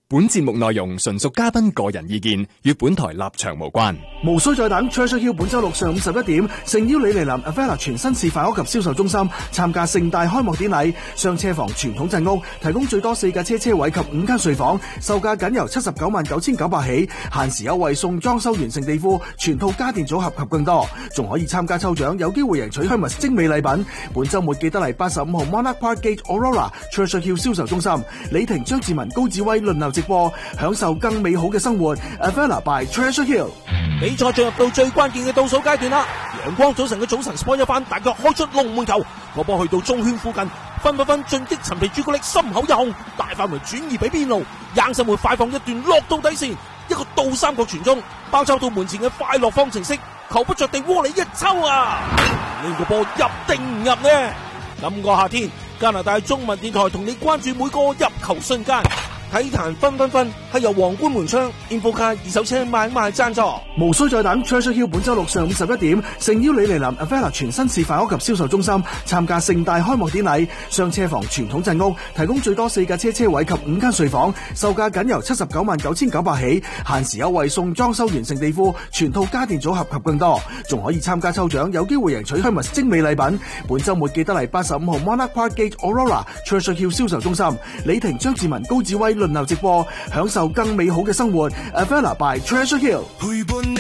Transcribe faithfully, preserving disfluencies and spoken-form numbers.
本節目內容純屬嘉賓個人意見，與本台立場無關。 無需再等 Treasure Hill 本周六上午十一點，誠邀李尼林 Avella 全新示範屋及銷售中心參加盛大開幕典禮。上車房傳統鎮屋，提供最多四架車車位及五間睡房，售價僅由七十九萬九千九百起，限時優惠送裝修完成地庫、全套家電組合及更多，仲可以參加抽獎，有機會贏取 Hermes 精美禮品。本周末記得嚟八十五號 Monarch Park Gate Aurora Treasure Hill 銷售中心，李婷、張志文、高志威輪流直播，享受更美好嘅生活。Avella by Treasure Hill。 比賽進入到最關鍵嘅倒數階段啦！陽光早晨嘅早晨 sport 一番，大腳開出龍門球，個波去到中圈附近，分分分進擊陳皮朱古力心口一控，大範圍轉移俾邊路，硬生活快放一段落到底線，一個倒三角傳中，包抄到門前嘅快樂方程式，球不着地窩裏一抽啊！呢個波入定唔入呢？今個夏天，加拿大中文電台同你關注每個入球瞬間。體壇分分分係由皇冠門窗 Infocar 二手車買賣贊助。 無需再等 Treasure Hill 本周六上午十一點，誠邀李尼林 Avella 全新示範屋及銷售中心參加盛大開幕典禮。上車房傳統鎮屋，提供最多四架車車位及五間睡房，售價僅由七十九萬九千九百起，限時優惠送裝修完成地庫、全套家電組合及更多，仲可以參加抽獎，有機會贏取 Hermes 精美禮品。本周末記得嚟八十五號 Monarch Park Gate Aurora Treasure Hill 銷售中心，李婷、張志文、高志威輪流直播，享受更美好嘅生活。Avella by Treasure Hill。